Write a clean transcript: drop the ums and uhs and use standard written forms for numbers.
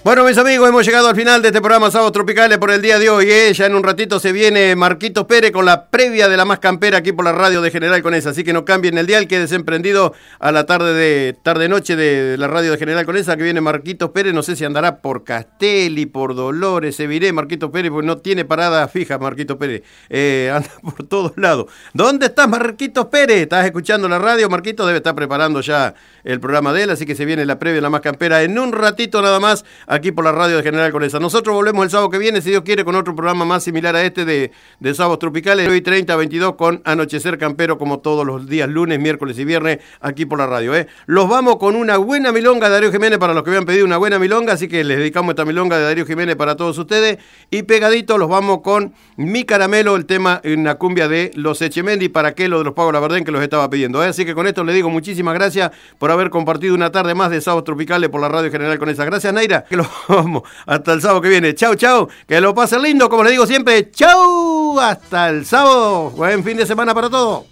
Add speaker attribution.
Speaker 1: Bueno, mis amigos, hemos llegado al final de este programa Sábados Tropicales por el día de hoy. Ya en un ratito se viene Marquitos Pérez con la previa de la más campera aquí por la radio de General Conesa. Así que no cambien el dial, quédense prendido a la tarde-noche de la radio de General Conesa, que viene Marquitos Pérez. No sé si andará por Castelli, por Dolores, se viré Marquitos Pérez, porque no tiene parada fija Marquitos Pérez. Anda por todos lados. ¿Dónde estás, Marquitos Pérez? ¿Estás escuchando la radio? Marquitos debe estar preparando ya el programa de él, así que se viene la previa de la más campera en un ratito nada más, aquí por la radio de General Conesa. Nosotros volvemos el sábado que viene, si Dios quiere, con otro programa más similar a este de Sábados Tropicales, hoy 30-22 con Anochecer Campero, como todos los días, lunes, miércoles y viernes, aquí por la radio. Los vamos con una buena milonga de Darío Jiménez, para los que habían pedido una buena milonga, así que les dedicamos esta milonga de Darío Jiménez para todos ustedes, y pegadito los vamos con Mi Caramelo, el tema en una cumbia de los Echemendi, para que lo de los Pagos La Verdad, que los estaba pidiendo. Así que con esto les digo muchísimas gracias por haber compartido una tarde más de Sábados Tropicales por la radio General Conesa. Gracias, Naira, que lo vamos hasta el sábado que viene. Chau, chau, que lo pasen lindo, como les digo siempre. Chau, hasta el sábado. Buen fin de semana para todos.